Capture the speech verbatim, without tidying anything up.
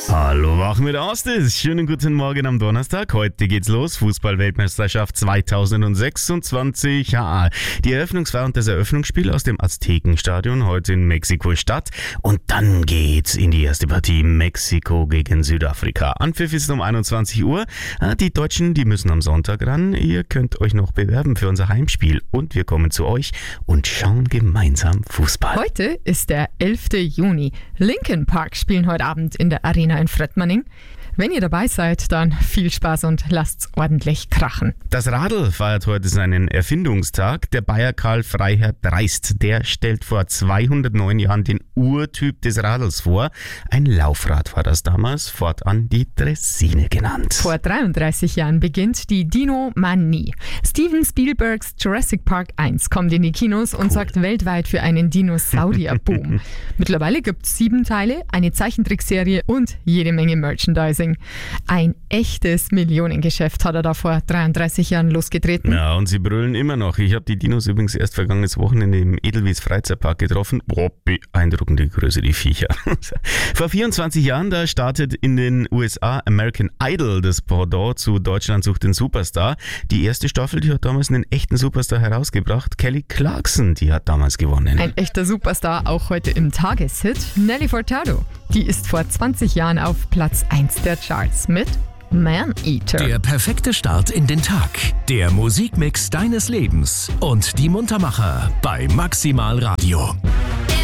Hallo, wach mit Astis. Schönen guten Morgen am Donnerstag. Heute geht's los. Fußball-Weltmeisterschaft zweitausendsechsundzwanzig. Ja, die Eröffnungsfeier und das Eröffnungsspiel aus dem Aztekenstadion heute in Mexiko-Stadt. Und dann geht's in die erste Partie Mexiko gegen Südafrika. Anpfiff ist um einundzwanzig Uhr. Die Deutschen, die müssen am Sonntag ran. Ihr könnt euch noch bewerben für unser Heimspiel. Und wir kommen zu euch und schauen gemeinsam Fußball. Heute ist der elfte Juni. Linkin Park spielen heute Abend in der Arena in Fröttmanning. Wenn ihr dabei seid, dann viel Spaß und lasst's ordentlich krachen. Das Radl feiert heute seinen Erfindungstag. Der Bayer Karl Freiherr Dreist, der stellt vor zweihundertneun Jahren den Urtyp des Radls vor. Ein Laufrad war das damals, fortan die Draisine genannt. Vor dreiunddreißig Jahren beginnt die Dino-Manie. Steven Spielbergs Jurassic Park eins kommt in die Kinos und cool. sorgt weltweit für einen Dinosaurier-Boom. Mittlerweile gibt es sieben Teile, eine Zeichentrickserie und jede Menge Merchandising. Ein echtes Millionengeschäft hat er da vor dreiunddreißig Jahren losgetreten. Ja, und sie brüllen immer noch. Ich habe die Dinos übrigens erst vergangenes Wochenende im Edelweiss Freizeitpark getroffen. Boah, beeindruckende Größe, die Viecher. Vor vierundzwanzig Jahren, da startet in den U S A American Idol, das Pendant zu Deutschland sucht den Superstar. Die erste Staffel, die hat damals einen echten Superstar herausgebracht. Kelly Clarkson, die hat damals gewonnen. Ein echter Superstar, auch heute im Tageshit. Nelly Furtado. Die ist vor zwanzig Jahren auf Platz eins der Charts mit Man-Eater. Der perfekte Start in den Tag. Der Musikmix deines Lebens. Und die Muntermacher bei Maximal Radio.